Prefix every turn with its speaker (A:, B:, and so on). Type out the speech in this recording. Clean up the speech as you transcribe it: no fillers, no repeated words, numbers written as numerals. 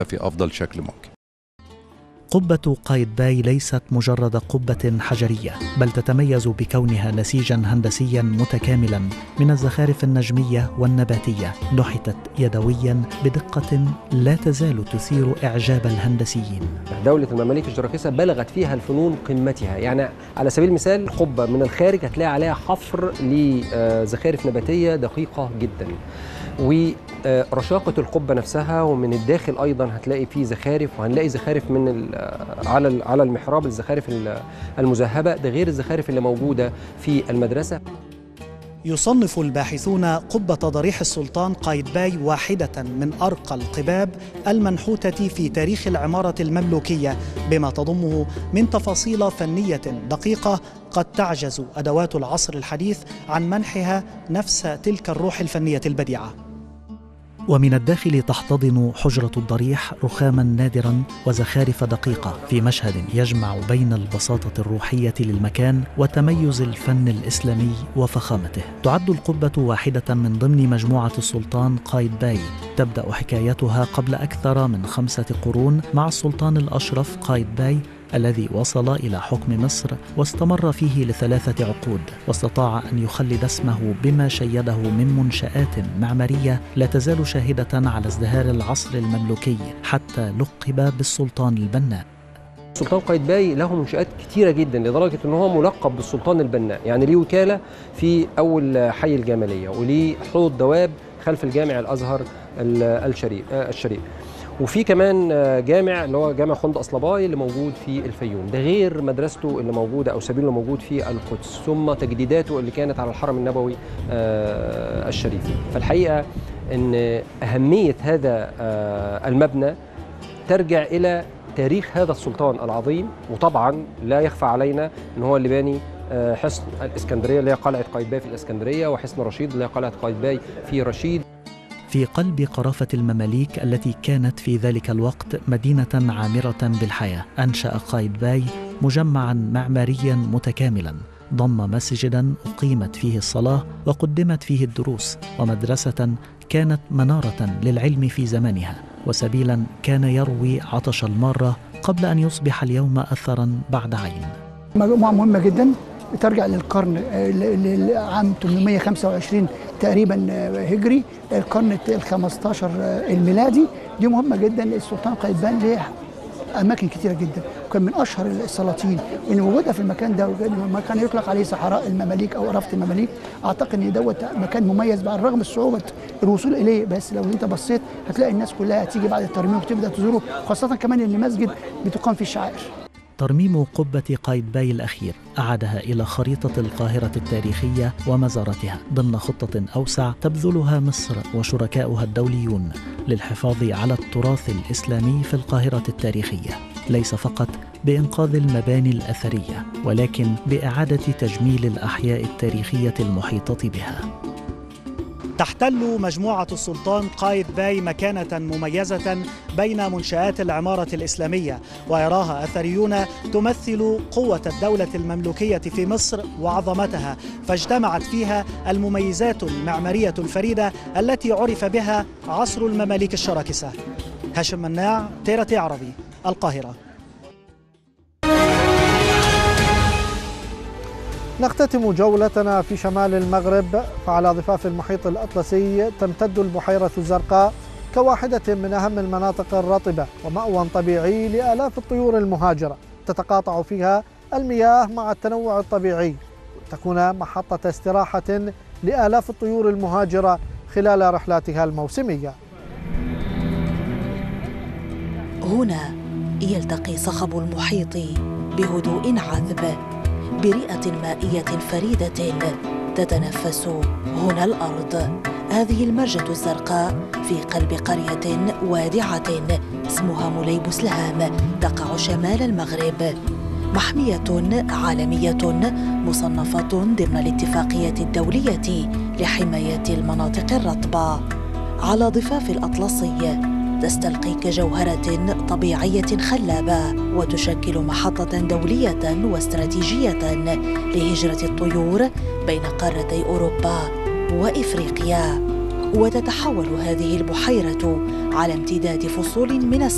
A: في أفضل شكل ممكن.
B: قبة قايتباي ليست مجرد قبة حجرية، بل تتميز بكونها نسيجا هندسيا متكاملا من الزخارف النجمية والنباتية، نحتت يدويا بدقة لا تزال تثير إعجاب الهندسيين.
C: دولة المماليك الجراكسة بلغت فيها الفنون قمتها، يعني على سبيل المثال القبة من الخارج هتلاقي عليها حفر لزخارف نباتية دقيقة جدا، ورشاقة القبة نفسها، ومن الداخل أيضا هتلاقي فيه زخارف، وهنلاقي زخارف من على المحراب، الزخارف المذهبة، ده غير الزخارف اللي موجودة في المدرسة.
B: يصنف الباحثون قبة ضريح السلطان قايتباي واحدة من أرقى القباب المنحوتة في تاريخ العمارة المملوكية، بما تضمه من تفاصيل فنية دقيقة قد تعجز أدوات العصر الحديث عن منحها نفس تلك الروح الفنية البديعة. ومن الداخل تحتضن حجرة الضريح رخاما نادرا وزخارف دقيقة في مشهد يجمع بين البساطة الروحية للمكان وتميز الفن الإسلامي وفخامته. تعد القبة واحدة من ضمن مجموعة السلطان قايتباي، تبدأ حكايتها قبل أكثر من 5 قرون مع السلطان الأشرف قايتباي الذي وصل إلى حكم مصر واستمر فيه ل3 عقود، واستطاع أن يخلد اسمه بما شيده من منشآت معمارية لا تزال شاهدة على ازدهار العصر المملوكي، حتى لقب بالسلطان البناء.
C: السلطان قايتباي له منشآت كتيرة جدا، لدرجة أنه هو ملقب بالسلطان البناء، يعني ليه وكالة في أول حي الجمالية، وليه حوض دواب خلف الجامع الأزهر الشريف، وفي كمان جامع اللي هو جامع خند أصلباي اللي موجود في الفيوم، ده غير مدرسته اللي موجودة أو سبيله اللي موجود في القدس، ثم تجديداته اللي كانت على الحرم النبوي الشريف. فالحقيقة أن أهمية هذا المبنى ترجع إلى تاريخ هذا السلطان العظيم، وطبعا لا يخفى علينا أن هو اللي باني حصن الإسكندرية اللي هي قلعة قايتباي في الإسكندرية، وحصن رشيد اللي هي قلعة قايتباي في رشيد.
B: في قلب قرافة المماليك التي كانت في ذلك الوقت مدينة عامرة بالحياة، أنشأ قايتباي مجمعاً معمارياً متكاملاً ضم مسجداً أقيمت فيه الصلاة وقدمت فيه الدروس، ومدرسة كانت منارة للعلم في زمانها، وسبيلاً كان يروي عطش المارة قبل أن يصبح اليوم أثراً بعد عين.
D: مجموعة مهمة جداً ترجع للقرن عام 825 تقريبا هجري، القرن ال15 الميلادي. دي مهمة جدا. السلطان قايتباي ليه أماكن كتيرة جدا، وكان من أشهر السلاطين، وإن وجودها في المكان ده ما كان يطلق عليه صحراء المماليك أو رفت المماليك. أعتقد إن دوت مكان مميز على الرغم من صعوبة الوصول إليه، بس لو أنت بصيت هتلاقي الناس كلها هتيجي بعد الترميم وتبدأ تزوره، خاصة كمان إن مسجد بتقام فيه الشعائر.
B: ترميم قبة قايتباي الأخير أعادها إلى خريطة القاهرة التاريخية ومزاراتها ضمن خطة أوسع تبذلها مصر وشركاؤها الدوليون للحفاظ على التراث الإسلامي في القاهرة التاريخية، ليس فقط بإنقاذ المباني الأثرية، ولكن بإعادة تجميل الأحياء التاريخية المحيطة بها. تحتل مجموعة السلطان قايتباي مكانة مميزة بين منشآت العمارة الإسلامية، ويراها أثريون تمثل قوة الدولة المملوكية في مصر وعظمتها، فاجتمعت فيها المميزات المعمارية الفريدة التي عرف بها عصر المماليك الشراكسة. هاشم مناع، تيرتي عربي، القاهرة.
E: نختتم جولتنا في شمال المغرب، فعلى ضفاف المحيط الأطلسي تمتد البحيرة الزرقاء كواحدة من أهم المناطق الرطبة ومأوى طبيعي لآلاف الطيور المهاجرة، تتقاطع فيها المياه مع التنوع الطبيعي، تكون محطة استراحة لآلاف الطيور المهاجرة خلال رحلاتها الموسمية.
F: هنا يلتقي صخب المحيط بهدوء عذب برئة مائية فريدة تتنفس هنا الأرض. هذه المرجة الزرقاء في قلب قرية وادعة اسمها مولي بوسلهام تقع شمال المغرب، محمية عالمية مصنفة ضمن الاتفاقية الدولية لحماية المناطق الرطبة. على ضفاف الأطلسي تستلقي كجوهرة طبيعية خلابة، وتشكل محطة دولية واستراتيجية لهجرة الطيور بين قارتي أوروبا وإفريقيا. وتتحول هذه البحيرة على امتداد فصول من